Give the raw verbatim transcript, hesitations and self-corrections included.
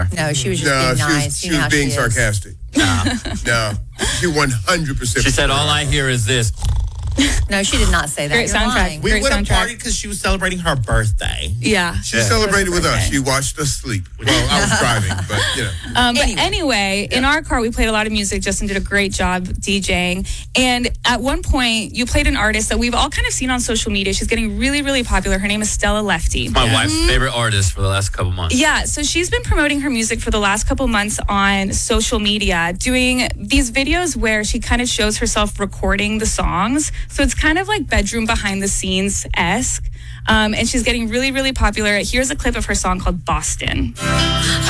No, she was just no, being she nice. was, she You know was how being she is. sarcastic. Nah. No, she one hundred percent. She said, all I hear is this. No, she did not say that. Great You're soundtrack. lying. We Great would have soundtrack. partied because she was celebrating her birthday. Yeah. She Yeah. celebrated with us. She watched us sleep. Well, I was driving, but you know. Um, but Anyway. anyway, in our car, we played a lot of music. Justin did a great job DJing. And at one point, you played an artist that we've all kind of seen on social media. She's getting really, really popular. Her name is Stella Lefty. My wife's favorite artist for the last couple months. Yeah, so she's been promoting her music for the last couple months on social media, doing these videos where she kind of shows herself recording the songs. So it's kind of like bedroom behind the scenes-esque. Um, and she's getting really, really popular. Here's a clip of her song called Boston.